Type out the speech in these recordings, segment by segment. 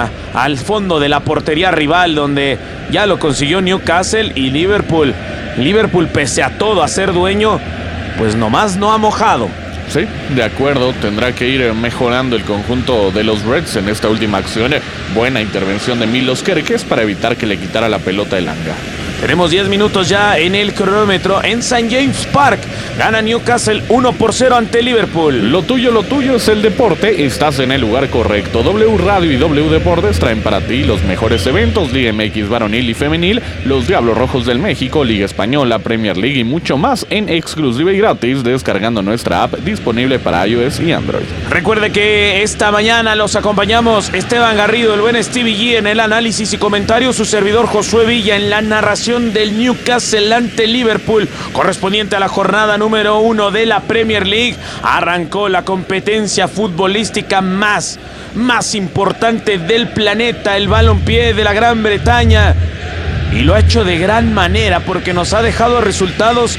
al fondo de la portería rival, donde ya lo consiguió Newcastle y Liverpool. Liverpool, pese a todo, a ser dueño, pues nomás no ha mojado. Sí, de acuerdo, tendrá que ir mejorando el conjunto de los Reds en esta última acción. Buena intervención de Milos Kerkez para evitar que le quitara la pelota Elanga. Tenemos 10 minutos ya en el cronómetro en St. James Park. Gana Newcastle 1-0 ante Liverpool. Lo tuyo es el deporte. Estás en el lugar correcto. W Radio y W Deportes traen para ti los mejores eventos: Liga MX varonil y femenil, los Diablos Rojos del México, Liga Española, Premier League y mucho más en exclusiva y gratis descargando nuestra app disponible para iOS y Android. Recuerde que esta mañana los acompañamos Esteban Garrido, el buen Stevie G en el análisis y comentarios, su servidor Josué Villa en la narración del Newcastle ante Liverpool, correspondiente a la jornada número 1 de la Premier League. Arrancó la competencia futbolística más importante del planeta, el balompié de la Gran Bretaña, y lo ha hecho de gran manera porque nos ha dejado resultados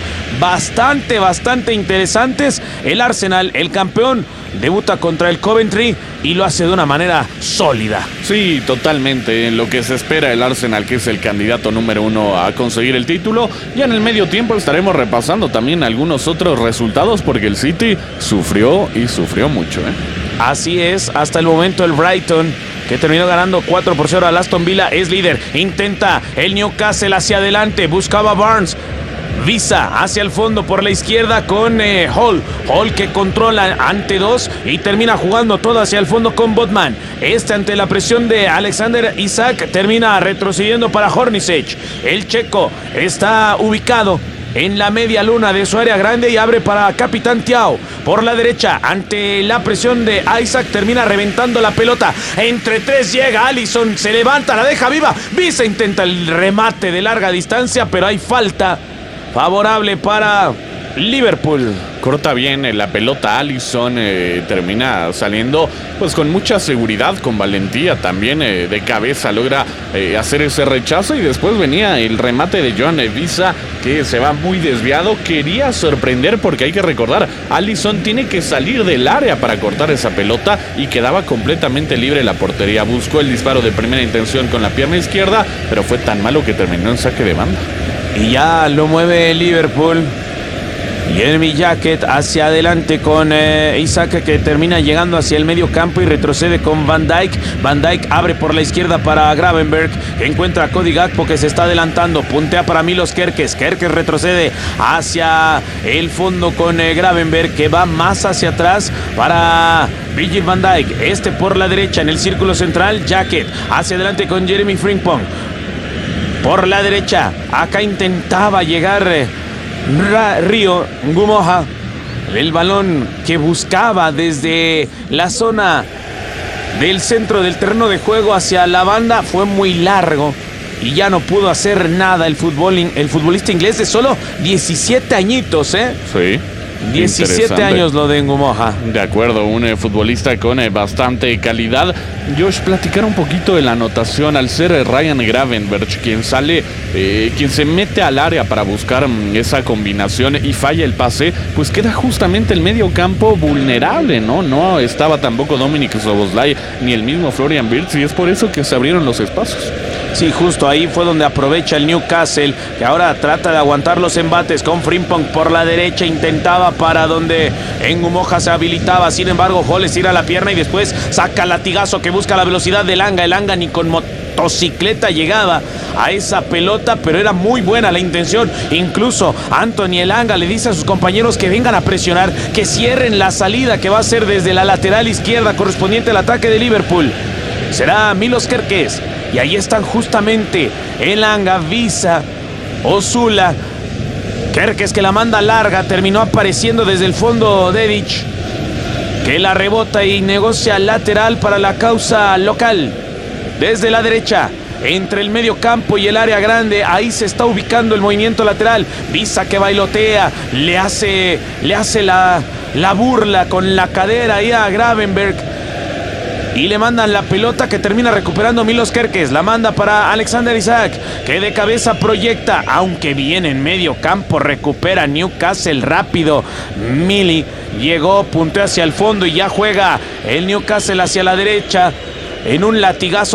bastante interesantes. El Arsenal, el campeón, debuta contra el Coventry y lo hace de una manera sólida. Sí, totalmente. En lo que se espera el Arsenal, que es el candidato número 1 a conseguir el título. Ya en el medio tiempo estaremos repasando también algunos otros resultados porque el City sufrió mucho. Así es, hasta el momento el Brighton, que terminó ganando 4-0 al Aston Villa, es líder. Intenta el Newcastle hacia adelante, buscaba Barnes. Visa hacia el fondo por la izquierda con Hall. Hall que controla ante dos y termina jugando todo hacia el fondo con Botman. Ante la presión de Alexander Isak termina retrocediendo para Hornacek. El checo está ubicado en la media luna de su área grande y abre para Capitán Thiaw. Por la derecha, ante la presión de Isaac, termina reventando la pelota. Entre tres llega Alisson, se levanta, la deja viva. Visa intenta el remate de larga distancia, pero hay falta favorable para Liverpool. Corta bien la pelota Alisson, termina saliendo pues con mucha seguridad, con valentía también, de cabeza logra hacer ese rechazo y después venía el remate de Joan Visa que se va muy desviado. Quería sorprender porque hay que recordar, Alisson tiene que salir del área para cortar esa pelota y quedaba completamente libre la portería. Buscó el disparo de primera intención con la pierna izquierda, pero fue tan malo que terminó en saque de banda. Y ya lo mueve Liverpool. Jeremy Jacket hacia adelante con Isaac, que termina llegando hacia el medio campo y retrocede con Van Dijk. Van Dijk abre por la izquierda para Gravenberch, que encuentra a Cody Gakpo, que se está adelantando. Puntea para Milos Kerkez. Kerkez retrocede hacia el fondo con Gravenberch, que va más hacia atrás para Virgil van Dijk. Por la derecha en el círculo central. Jacket hacia adelante con Jeremy Frimpong. Por la derecha, acá intentaba llegar Río Ngumoha. El balón que buscaba desde la zona del centro del terreno de juego hacia la banda fue muy largo y ya no pudo hacer nada el futbolista inglés de solo 17 añitos, Sí. 17 años lo de Ngumoha. De acuerdo, un futbolista con bastante calidad. Josh, platicar un poquito de la anotación. Al ser Ryan Gravenberch quien sale, quien se mete al área para buscar esa combinación y falla el pase, pues queda justamente el medio campo vulnerable, ¿no? No estaba tampoco Dominic Szoboszlai ni el mismo Florian Wirtz y es por eso que se abrieron los espacios. Sí, justo ahí fue donde aprovecha el Newcastle, que ahora trata de aguantar los embates con Frimpong por la derecha. Intentaba para donde Ngumoha se habilitaba. Sin embargo, Hall estira la pierna y después saca latigazo que busca la velocidad de Elanga. Elanga ni con motocicleta llegaba a esa pelota, pero era muy buena la intención. Incluso Anthony Elanga le dice a sus compañeros que vengan a presionar, que cierren la salida que va a ser desde la lateral izquierda correspondiente al ataque de Liverpool. Será Milos Kerkez. Y ahí están justamente Elanga, Visa, Osula. Kerkez que la manda larga, terminó apareciendo desde el fondo Dedic, que la rebota y negocia lateral para la causa local. Desde la derecha, entre el medio campo y el área grande, ahí se está ubicando el movimiento lateral. Visa que bailotea, le hace la burla con la cadera ahí a Gravenberch. Y le mandan la pelota que termina recuperando Milos Kerkez. La manda para Alexander Isak, que de cabeza proyecta, aunque viene en medio campo, recupera Newcastle rápido. Mili llegó, punteó hacia el fondo y ya juega el Newcastle hacia la derecha en un latigazo